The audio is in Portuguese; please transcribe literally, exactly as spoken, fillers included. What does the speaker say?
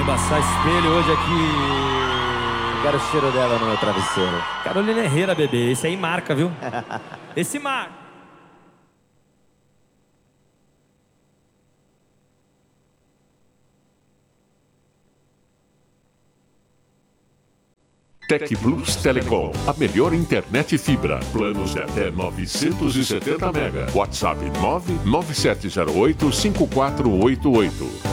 embaçar espelho hoje aqui. Quero o cheiro dela no meu travesseiro. Carolina Herrera, bebê. Esse aí marca, viu? Esse marca. Tec Plus Telecom, a melhor internet fibra. Planos de até novecentos e setenta mega. WhatsApp nove nove sete zero oito cinco quatro oito oito.